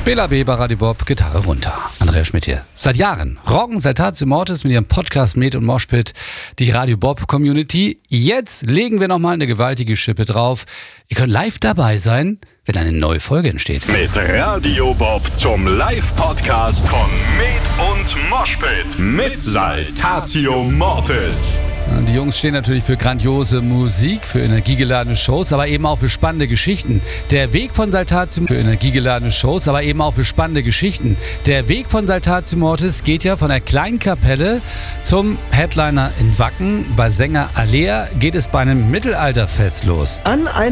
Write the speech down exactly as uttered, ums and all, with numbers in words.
Bela B. bei Radio Bob, Gitarre runter. Andreas Schmidt hier. Seit Jahren rocken Saltatio Mortis mit ihrem Podcast Med und Moshpit die Radio Bob Community. Jetzt legen wir nochmal eine gewaltige Schippe drauf. Ihr könnt live dabei sein, wenn eine neue Folge entsteht. Mit Radio Bob zum Live-Podcast von Med und Moshpit mit Saltatio Mortis. Die Jungs stehen natürlich für grandiose Musik, für energiegeladene Shows, aber eben auch für spannende Geschichten. Der Weg von Saltatio für energiegeladene Shows, aber eben auch für spannende Geschichten. Der Weg von Saltatio Mortis geht ja von der kleinen Kapelle zum Headliner in Wacken. Bei Sänger Alea geht es bei einem Mittelalterfest los. An